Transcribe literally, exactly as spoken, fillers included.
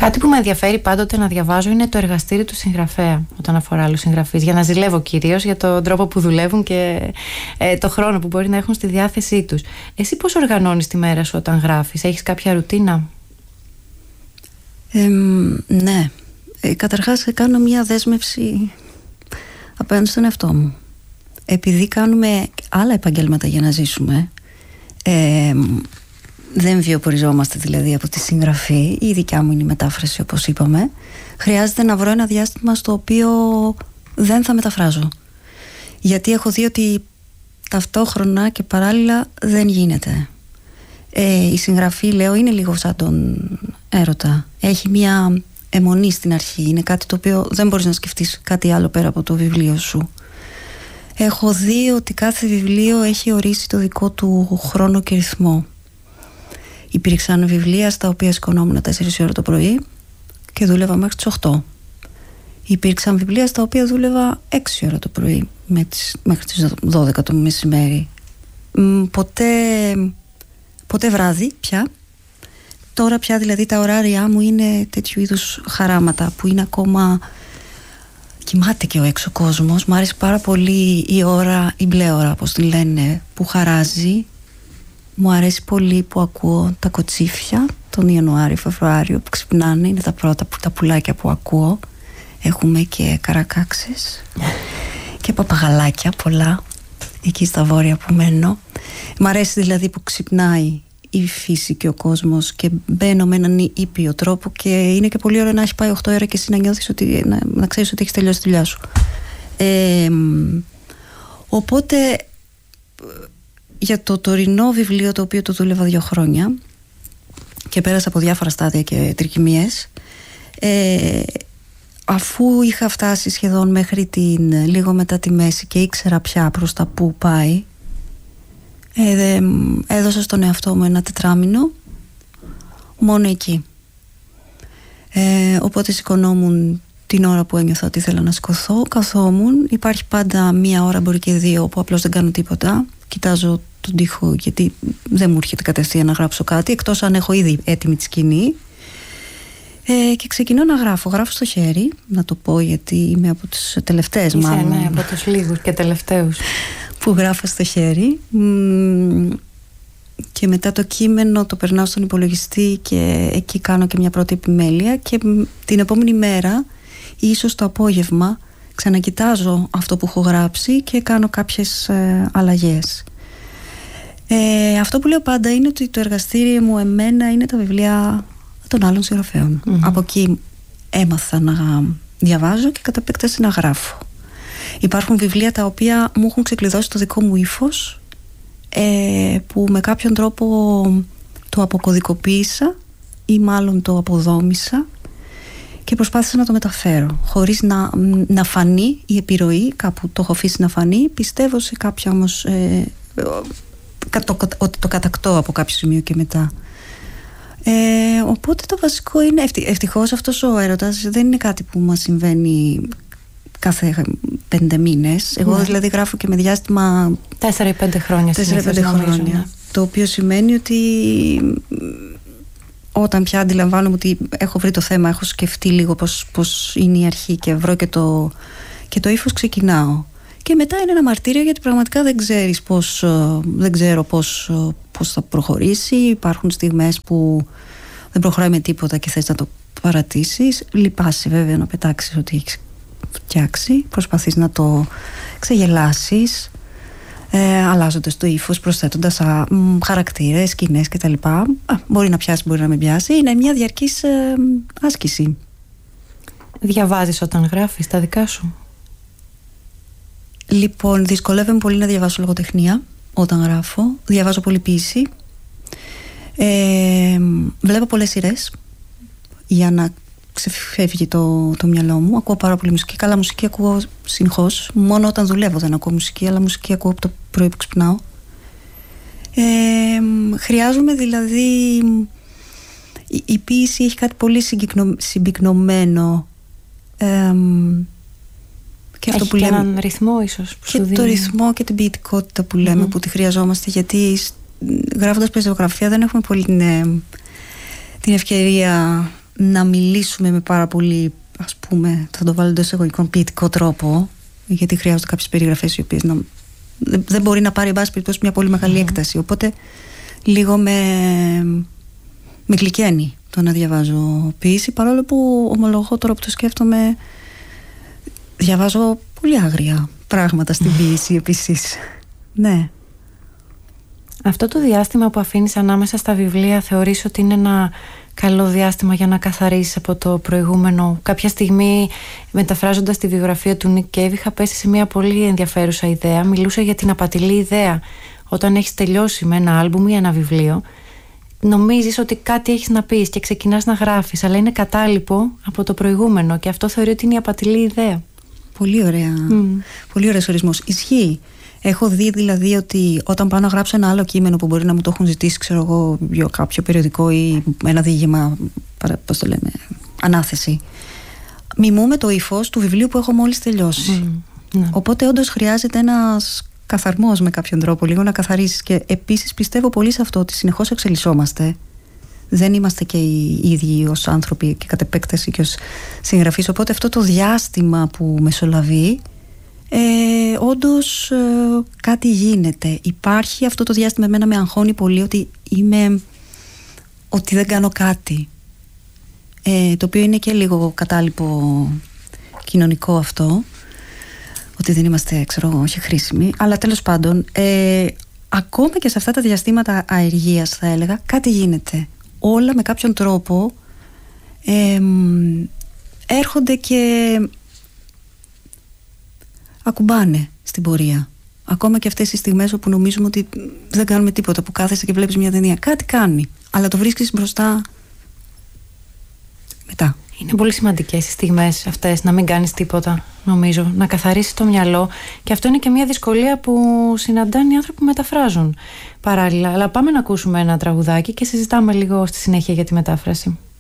Κάτι που με ενδιαφέρει πάντοτε να διαβάζω είναι το εργαστήρι του συγγραφέα όταν αφορά άλλους συγγραφείς. Για να ζηλεύω κυρίως για τον τρόπο που δουλεύουν και ε, το χρόνο που μπορεί να έχουν στη διάθεσή τους. Εσύ πώς οργανώνεις τη μέρα σου όταν γράφεις? Έχεις κάποια ρουτίνα? Ε, ναι. Ε, καταρχάς κάνω μια δέσμευση απέναντι στον εαυτό μου. Επειδή κάνουμε άλλα επαγγέλματα για να ζήσουμε, ε, δεν βιοποριζόμαστε δηλαδή από τη συγγραφή, η δικιά μου είναι η μετάφραση όπως είπαμε, χρειάζεται να βρω ένα διάστημα στο οποίο δεν θα μεταφράζω, γιατί έχω δει ότι ταυτόχρονα και παράλληλα δεν γίνεται. ε, η συγγραφή, λέω, είναι λίγο σαν τον έρωτα, έχει μια αιμονή στην αρχή, είναι κάτι το οποίο δεν μπορείς να σκεφτείς κάτι άλλο πέρα από το βιβλίο σου. Έχω δει ότι κάθε βιβλίο έχει ορίσει το δικό του χρόνο και ρυθμό. Υπήρξαν βιβλία στα οποία σηκωνόμουν τέσσερις ώρα το πρωί και δούλευα μέχρι τις οκτώ. Υπήρξαν βιβλία στα οποία δούλευα έξι ώρα το πρωί μέχρι τις δώδεκα το μεσημέρι. Ποτέ, ποτέ βράδυ πια. Τώρα πια δηλαδή τα ωράρια μου είναι τέτοιου είδους χαράματα που είναι ακόμα... Κοιμάται και ο έξω κόσμος. Μου αρέσει πάρα πολύ η ώρα, η μπλε ώρα όπως τη λένε, που χαράζει. Μου αρέσει πολύ που ακούω τα κοτσίφια τον Ιανουάριο, Φεβρουάριο που ξυπνάνε. Είναι τα πρώτα που, τα πουλάκια που ακούω. Έχουμε και καρακάξες και παπαγαλάκια πολλά εκεί στα βόρεια που μένω. Μ' αρέσει δηλαδή που ξυπνάει η φύση και ο κόσμος και μπαίνω με έναν ήπιο τρόπο και είναι και πολύ ωραίο να έχει πάει οκτώ ώρα και εσύ να νιώθεις ότι, να, να ξέρεις ότι έχεις τελειώσει τη δουλειά σου. Ε, οπότε για το τωρινό βιβλίο, το οποίο το δούλευα δύο χρόνια και πέρασα από διάφορα στάδια και τρικυμίες, ε, αφού είχα φτάσει σχεδόν μέχρι την, λίγο μετά τη μέση και ήξερα πια προς τα που πάει, ε, δε, έδωσα στον εαυτό μου ένα τετράμινο μόνο εκεί. Ε, οπότε σηκωνόμουν την ώρα που ένιωθα ότι ήθελα να σηκωθώ, καθόμουν. Υπάρχει πάντα μία ώρα, μπορεί και δύο, όπου απλώς δεν κάνω τίποτα. Κοιτάζω τον τοίχο, γιατί δεν μου έρχεται κατευθείαν να γράψω κάτι, εκτός αν έχω ήδη έτοιμη τη σκηνή. Ε, και ξεκινώ να γράφω. Γράφω στο χέρι, να το πω, γιατί είμαι από τους τελευταίες. Είσαι, μάλλον. Ναι, από τους λίγους και τελευταίους που γράφω στο χέρι. Και μετά το κείμενο το περνάω στον υπολογιστή και εκεί κάνω και μια πρώτη επιμέλεια και την επόμενη μέρα ή ίσως το απόγευμα ξανακοιτάζω αυτό που έχω γράψει και κάνω κάποιες ε, αλλαγές. Ε, αυτό που λέω πάντα είναι ότι το εργαστήριο μου εμένα είναι τα βιβλία των άλλων συγγραφέων. Mm-hmm. Από εκεί έμαθα να διαβάζω και κατά επέκταση να γράφω. Υπάρχουν βιβλία τα οποία μου έχουν ξεκλειδώσει το δικό μου ύφος, ε, που με κάποιον τρόπο το αποκωδικοποίησα ή μάλλον το αποδόμησα και προσπάθησα να το μεταφέρω χωρίς να, να φανεί η επιρροή, κάπου το έχω αφήσει να φανεί, πιστεύω σε κάποια όμως ε, το, ότι το κατακτώ από κάποιο σημείο και μετά. Ε, οπότε το βασικό είναι, ευτυχώς αυτός ο έρωτας δεν είναι κάτι που μας συμβαίνει κάθε πέντε μήνες. Εγώ ναι. δηλαδή γράφω και με διάστημα τέσσερα ή πέντε χρόνια. Τέσσερα ή πέντε χρόνια. Ναι. Το οποίο σημαίνει ότι όταν πια αντιλαμβάνομαι ότι έχω βρει το θέμα, έχω σκεφτεί λίγο πώς, πώς είναι η αρχή και βρω και το, και το ύφος, ξεκινάω. Και μετά είναι ένα μαρτύριο, γιατί πραγματικά δεν ξέρεις πώς, δεν ξέρω πώς, πώς θα προχωρήσει. Υπάρχουν στιγμές που δεν προχωράει με τίποτα και θες να το παρατήσεις. Λυπάσαι βέβαια να πετάξεις ότι έχεις φτιάξει. Προσπαθείς να το ξεγελάσεις, ε, αλλάζοντας το ύφος, προσθέτοντας α, μ, χαρακτήρες, σκηνές κτλ. Α, μπορεί να πιάσει, μπορεί να μην πιάσει. Είναι μια διαρκής ε, άσκηση. Διαβάζεις όταν γράφεις τα δικά σου? Λοιπόν, δυσκολεύομαι πολύ να διαβάσω λογοτεχνία όταν γράφω. Διαβάζω πολύ ποίηση. Ε, βλέπω πολλές σειρές για να ξεφεύγει το, το μυαλό μου. Ακούω πάρα πολύ μουσική. Καλά, μουσική ακούω συνεχώς. Μόνο όταν δουλεύω δεν ακούω μουσική, αλλά μουσική ακούω από το πρωί που ξυπνάω. Ε, χρειάζομαι δηλαδή... Η, η ποίηση έχει κάτι πολύ συμπυκνωμένο. Ε, και έχει αυτό που και λέμε, έναν ρυθμό ίσως που και σου δίνει. Το ρυθμό και την ποιητικότητα που λέμε, mm-hmm. που τη χρειαζόμαστε, γιατί γράφοντας πεζογραφία δεν έχουμε πολύ την, την ευκαιρία να μιλήσουμε με πάρα πολύ, ας πούμε, θα το βάλω εντός εισαγωγικών, ποιητικό τρόπο, γιατί χρειάζονται κάποιες περιγραφές οι οποίες να, δεν μπορεί να πάρει, εν πάση περιπτώσει, μια πολύ μεγάλη έκταση. Οπότε λίγο με, με γλυκαίνει το να διαβάζω ποίηση, παρόλο που ομολογώ τώρα που το σκέφτομαι, διαβάζω πολύ άγρια πράγματα στην ποίηση επίσης. Ναι. Αυτό το διάστημα που αφήνεις ανάμεσα στα βιβλία θεωρείς ότι είναι ένα καλό διάστημα για να καθαρίσεις από το προηγούμενο? Κάποια στιγμή, μεταφράζοντας τη βιογραφία του Νικ Κέιβ, είχα πέσει σε μια πολύ ενδιαφέρουσα ιδέα. Μιλούσα για την απατηλή ιδέα. Όταν έχεις τελειώσει με ένα άλμπουμ ή ένα βιβλίο, νομίζεις ότι κάτι έχεις να πεις και ξεκινάς να γράφεις, αλλά είναι κατάλοιπο από το προηγούμενο, και αυτό θεωρεί ότι είναι η απατηλή ιδέα. Πολύ ωραία. Mm. Πολύ ωραίος ορισμός. Ισχύει. Έχω δει δηλαδή ότι όταν πάω να γράψω ένα άλλο κείμενο που μπορεί να μου το έχουν ζητήσει, ξέρω εγώ, για κάποιο περιοδικό ή ένα διήγημα, πώς το λέμε, ανάθεση, μιμούμε το ύφος του βιβλίου που έχω μόλις τελειώσει. Mm. Ναι. Οπότε όντως χρειάζεται ένας καθαρμός με κάποιον τρόπο, λίγο να καθαρίσεις. Και επίσης πιστεύω πολύ σε αυτό, ότι συνεχώς εξελισσόμαστε. Δεν είμαστε και οι ίδιοι ως άνθρωποι και κατ' επέκταση και ως συγγραφείς. Οπότε αυτό το διάστημα που μεσολαβεί, Ε, όντως ε, κάτι γίνεται. Υπάρχει αυτό το διάστημα, εμένα με αγχώνει πολύ ότι είμαι, ότι δεν κάνω κάτι, ε, το οποίο είναι και λίγο κατάλοιπο κοινωνικό αυτό, ότι δεν είμαστε, ξέρω, όχι χρήσιμοι, αλλά τέλος πάντων, ε, ακόμα και σε αυτά τα διαστήματα αεργίας, θα έλεγα, κάτι γίνεται. Όλα με κάποιον τρόπο ε, έρχονται και ακουμπάνε στην πορεία. Ακόμα και αυτές οι στιγμές όπου νομίζουμε ότι δεν κάνουμε τίποτα, που κάθεσαι και βλέπεις μια ταινία, κάτι κάνει, αλλά το βρίσκεις μπροστά μετά. Είναι πολύ σημαντικές οι στιγμές αυτές, να μην κάνεις τίποτα, νομίζω, να καθαρίσεις το μυαλό, και αυτό είναι και μια δυσκολία που συναντάνε οι άνθρωποι που μεταφράζουν παράλληλα. Αλλά πάμε να ακούσουμε ένα τραγουδάκι και συζητάμε λίγο στη συνέχεια για τη μετάφραση.